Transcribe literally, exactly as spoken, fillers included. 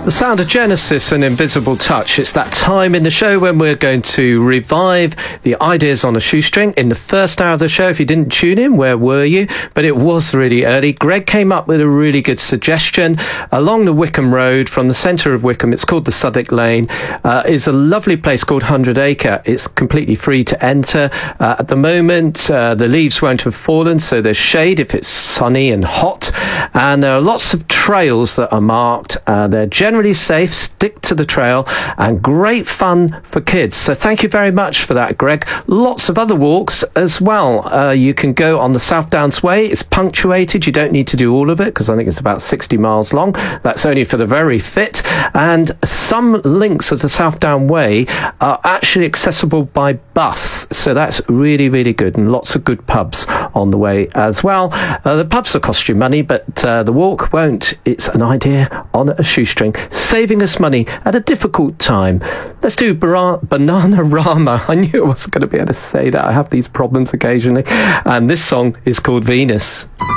The sound of Genesis and Invisible Touch. It's that time in the show when we're going to revive the ideas on a shoestring. In the first hour of the show, if you didn't tune in, where were you? But it was really early. Greg came up with a really good suggestion. Along the Wickham Road, from the centre of Wickham, it's called the Southwark Lane, uh, is a lovely place called Hundred Acre. It's completely free to enter. Uh, at the moment, uh, the leaves won't have fallen, so there's shade if it's sunny and hot. And there are lots of trails that are marked. Uh, they're generally safe, stick to the trail, and great fun for kids. So thank you very much for that, Greg. Lots of other walks as well. Uh, you can go on the South Downs Way. It's punctuated. You don't need to do all of it because I think it's about sixty miles long. That's only for the very fit. And some links of the South Down Way are actually accessible by bus. So that's really, really good. And lots of good pubs on the way as well. Uh, the pubs will cost you money, but uh, the walk won't. It's an idea on a shoestring, saving us money at a difficult time. Let's do Bar- Bananarama. I knew I wasn't going to be able to say that. I have these problems occasionally. And this song is called Venus.